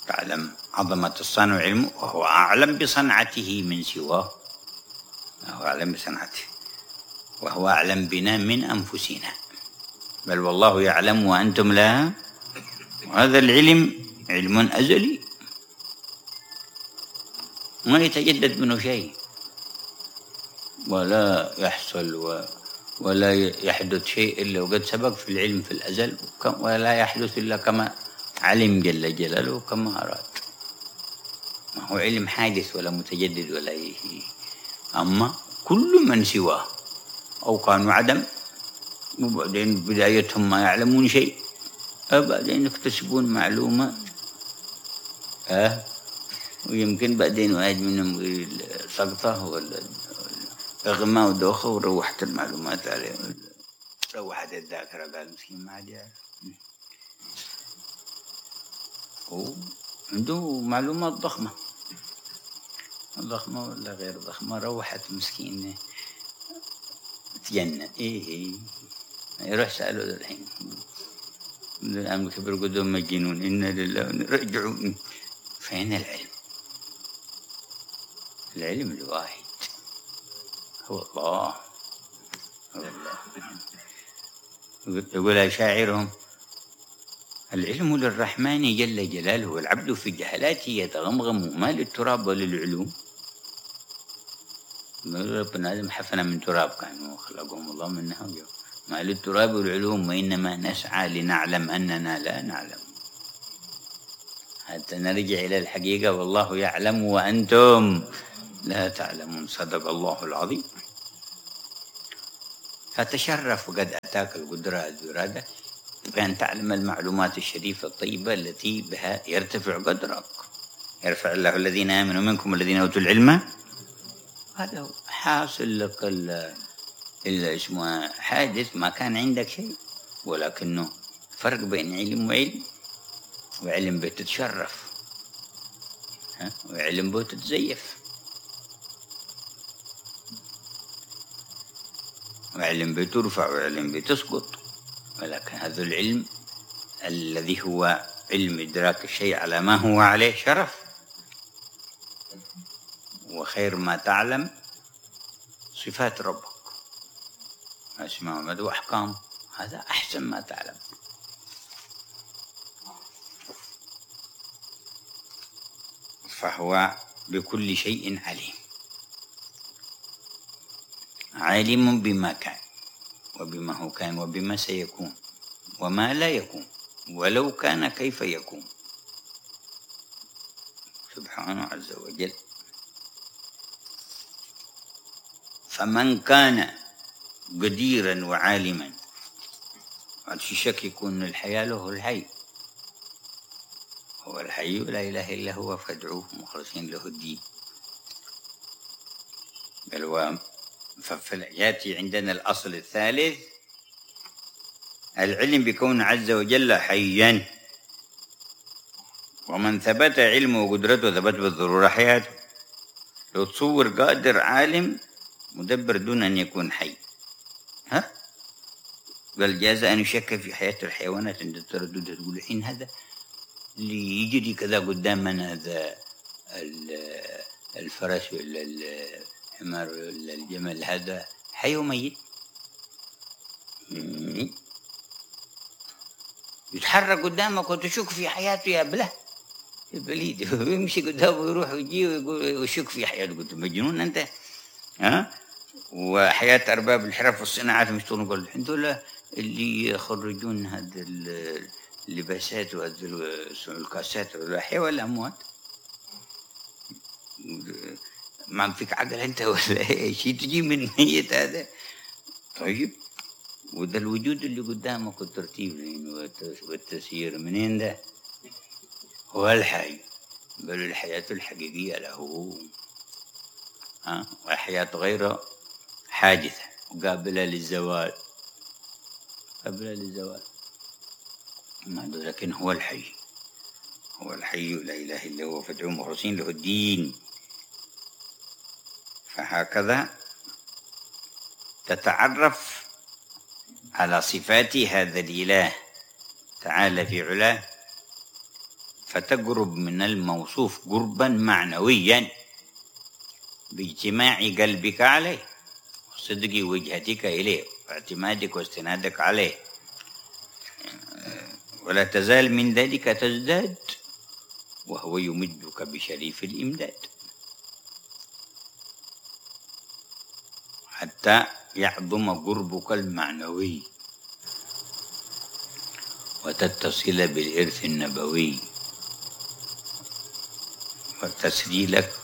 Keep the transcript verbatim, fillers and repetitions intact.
تعلم عظمة الصانع وعلمه، وهو أعلم بصنعته من سواه، وهو أعلم بصنعته، وهو أعلم بنا من أنفسنا، بل والله يعلم وأنتم لا. وهذا العلم علم أزلي ما يتجدد منه شيء، ولا يحصل و ولا يحدث شيء إلا وقد سبق في العلم في الأزل، ولا يحدث إلا كما علم جل جلاله كما أراد. ما هو علم حادث ولا متجدد ولا شيء. أما كل من سواه أو كانوا عدم، وبعدين بدايتهم ما يعلمون شيء، بعدين يكتسبون معلومة، أه ويمكن بعدين واحد منهم سقطه ولا إغماء ودوخة وروحت المعلومات عليه، روحت الذاكرة، قال مسكين ما عاد يعرف. هو عنده معلومات ضخمة ضخمة ولا غير ضخمة، روحت مسكين تجنن. إيه إيه يروح سأله الحين الآن كبر قدوم مجنون، إن لله رجعوا. فين العلم؟ العلم الواحد هو الله، هو الله. يقول شاعرهم: العلم للرحمن جل جلاله، والعبد في جهلاته يتغمغم، ما للتراب وللعلوم. ربنا آدم حفنا من تراب، كانوا خلقهم الله منها، ما للتراب والعلوم، وإنما نسعى لنعلم أننا لا نعلم، حتى نرجع إلى الحقيقة. والله يعلم وأنتم لا تعلمون. صدق الله العظيم. فتشرف وقد أتاك القدرة الإرادة بأن تعلم المعلومات الشريفة الطيبة التي بها يرتفع قدرك. يرفع الله الذين آمنوا منكم والذين أوتوا العلم. هذا حاصل لك إلا اسمه حادث، ما كان عندك شيء، ولكنه فرق بين علم وعلم. وعلم بتتشرف، وعلم بتتزيف، وعلم بترفع، وعلم بتسقط. ولكن هذا العلم الذي هو علم إدراك الشيء على ما هو عليه شرف، وخير ما تعلم صفات ربك، أسماء وأحكام، هذا أحسن ما تعلم. فهو بكل شيء عليم، عالم بما كان وبما هو كان وبما سيكون وما لا يكون، ولو كان كيف يكون، سبحانه عز وجل. فمن كان قديرا وعالما، على شك يكون الحياة له الحي، هو الحي لا إله إلا هو فادعوه مخلصين له الدين. بل هو يأتي عندنا الأصل الثالث: العلم بكون عز وجل حيا، ومن ثبت علمه وقدرته ثبت بالضرورة حياته. لو تصور قادر عالم مدبر دون أن يكون حي، ها؟ بل جاز أن يشك في حياة الحيوانات عند التردد، تقول الحين هذا اللي يجري كذا قدامنا، هذا الفرس ولا الحمار ولا الجمل، هذا حي وميت؟ يتحرك قدامك وتشك في حياته يا بله البليد، يمشي قدامه ويروح ويجي ويقول ويشك في حياته. قلت مجنون أنت؟ ها؟ وحياة أرباب الحرف والصناعات مش تقول دول اللي يخرجون هذا اللباسات وهذا الكاسات، ولا حي ولا أموات؟ ما فيك عقل أنت ولا إيش تجي من ميت هذا؟ طيب، وده الوجود اللي قدامك والترتيب والتسيير منين ده؟ هو الحي، بل الحياة الحقيقية له، ها؟ وحياة غير حادثة وقابلة للزوال، قابلة للزوال، لكن هو الحي، هو الحي لا إله إلا هو فادعوه مخلصين له الدين. فهكذا تتعرف على صفات هذا الإله تعالى في علاه، فتقرب من الموصوف قربا معنويا باجتماع قلبك عليه وصدق وجهتك إليه واعتمادك واستنادك عليه، ولا تزال من ذلك تزداد وهو يمدك بشريف الإمداد حتى يعظم قربك المعنوي وتتصل بالإرث النبوي وتسجيلك